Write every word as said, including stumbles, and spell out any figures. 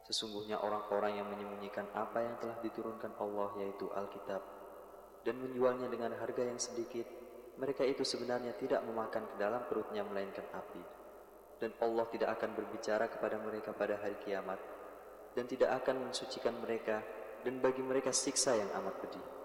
Sesungguhnya orang-orang yang menyembunyikan apa yang telah diturunkan Allah, yaitu Alkitab, dan menjualnya dengan harga yang sedikit, mereka itu sebenarnya tidak memakan ke dalam perutnya melainkan api. Dan Allah tidak akan berbicara kepada mereka pada hari kiamat, dan tidak akan mensucikan mereka, dan bagi mereka siksa yang amat pedih.